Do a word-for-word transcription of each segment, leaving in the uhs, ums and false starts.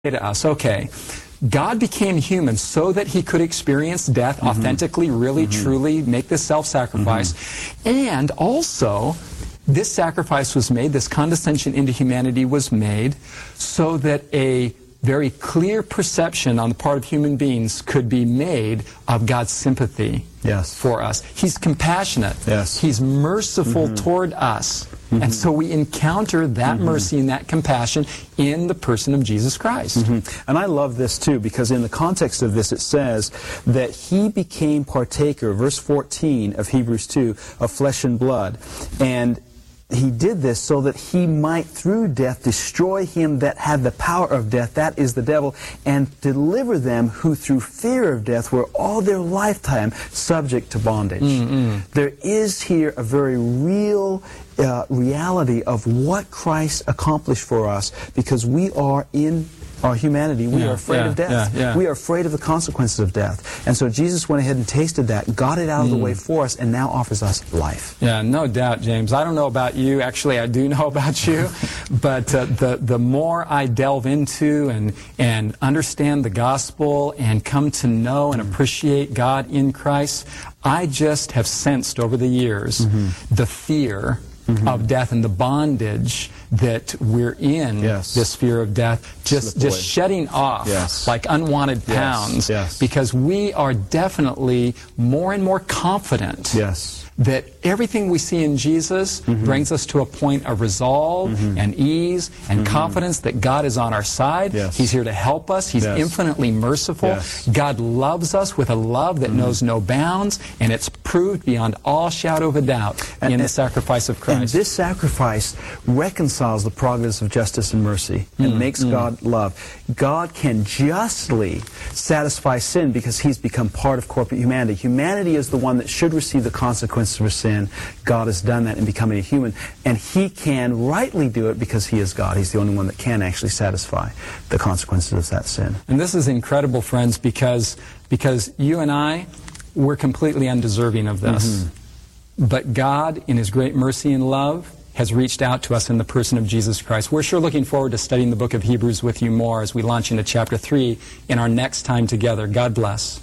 to us, okay, God became human so that he could experience death mm-hmm. authentically, really, mm-hmm. truly, make this self-sacrifice. Mm-hmm. And also, this sacrifice was made, this condescension into humanity was made so that a very clear perception on the part of human beings could be made of God's sympathy yes. for us. He's compassionate. Yes. He's merciful mm-hmm. toward us. Mm-hmm. And so we encounter that mm-hmm. mercy and that compassion in the person of Jesus Christ. Mm-hmm. And I love this too, because in the context of this it says that he became partaker, verse fourteen of Hebrews two, of flesh and blood. And he did this so that he might, through death, destroy him that had the power of death, that is the devil, and deliver them who through fear of death were all their lifetime subject to bondage. Mm-hmm. There is here a very real uh, reality of what Christ accomplished for us, because we are in our humanity, we yeah, are afraid yeah, of death. Yeah, yeah. We are afraid of the consequences of death. And so Jesus went ahead and tasted that, got it out of mm. the way for us, and now offers us life. Yeah, no doubt, James. I don't know about you. Actually, I do know about you. But uh, the, the more I delve into and, and understand the gospel and come to know and appreciate God in Christ, I just have sensed over the years mm-hmm. the fear Mm-hmm. of death and the bondage that we're in, yes. this fear of death, just Slip just away. shedding off yes. like unwanted yes. pounds, yes. because we are definitely more and more confident yes. that everything we see in Jesus mm-hmm. brings us to a point of resolve mm-hmm. and ease and mm-hmm. confidence that God is on our side. Yes. He's here to help us. He's yes. infinitely merciful. Yes. God loves us with a love that mm-hmm. knows no bounds, and it's proved beyond all shadow of a doubt and, in and, the sacrifice of Christ. And this sacrifice reconciles the progress of justice and mercy and mm-hmm. makes mm-hmm. God love. God can justly satisfy sin because he's become part of corporate humanity. Humanity is the one that should receive the consequences for sin. God has done that in becoming a human, and he can rightly do it because he is God. He's the only one that can actually satisfy the consequences of that sin. And this is incredible, friends, because because you and I, we're completely undeserving of this. Mm-hmm. But God, in his great mercy and love, has reached out to us in the person of Jesus Christ. We're sure looking forward to studying the book of Hebrews with you more as we launch into chapter three in our next time together. God bless.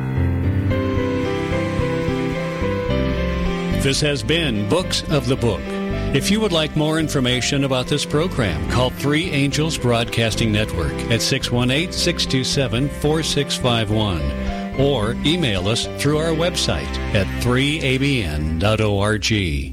This has been Books of the Book. If you would like more information about this program, call Three Angels Broadcasting Network at six one eight, six two seven, four six five one or email us through our website at three a b n dot org.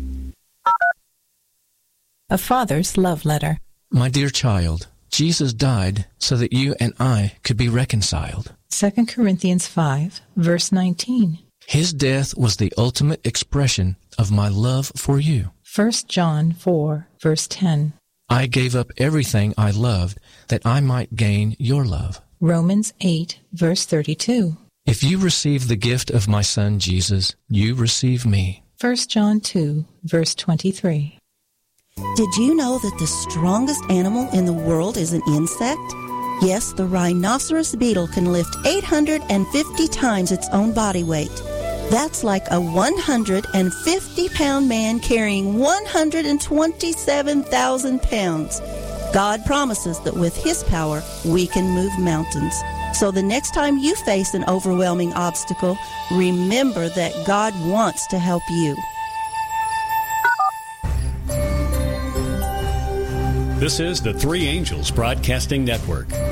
A Father's Love Letter. My dear child, Jesus died so that you and I could be reconciled. Second Corinthians five, verse nineteen. His death was the ultimate expression of my love for you. First John four, verse ten. I gave up everything I loved that I might gain your love. Romans eight, verse thirty-two. If you receive the gift of my Son Jesus, you receive me. First John two, verse twenty-three. Did you know that the strongest animal in the world is an insect? Yes, the rhinoceros beetle can lift eight hundred fifty times its own body weight. That's like a one hundred fifty pound man carrying one hundred twenty-seven thousand pounds. God promises that with his power, we can move mountains. So the next time you face an overwhelming obstacle, remember that God wants to help you. This is the Three Angels Broadcasting Network.